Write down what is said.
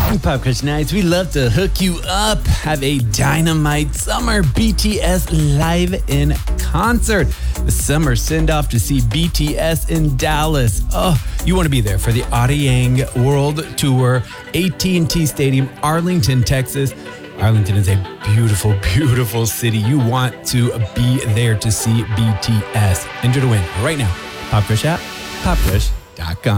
Pop Crush Nights, we love to hook you up. Have a dynamite summer BTS live in concert. The summer send-off to see BTS in Dallas. Oh, you want to be there for the Arirang World Tour, AT&T Stadium, Arlington, Texas. Arlington is a beautiful, beautiful city. You want to be there to see BTS. Enter to win right now. Pop Crush app, popcrush.com.